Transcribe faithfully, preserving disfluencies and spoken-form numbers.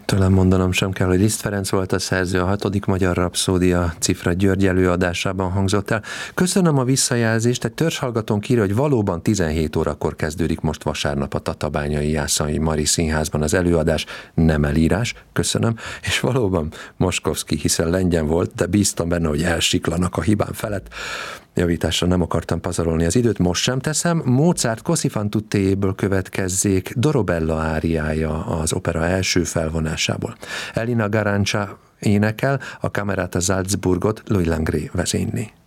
Talán mondanom sem kell, hogy Liszt Ferenc volt a szerző, a hatodik magyar rapszódia Cifra György előadásában hangzott el. Köszönöm a visszajelzést, egy törzshallgatónk írja, hogy valóban tizenhét órakor kezdődik most vasárnap a Tatabányai Jászai Mari Színházban az előadás, nem elírás, köszönöm, és valóban Moskovszky, hiszen Lengyen volt, de bíztam benne, hogy elsiklanak a hibám felett. Javításra nem akartam pazarolni az időt, most sem teszem. Mozart Così fan tutte-ből következzék Dorobella áriája az opera első felvonásából. Elina Garanca énekel, a Camerata Salzburgot Louis Langrée vezényli.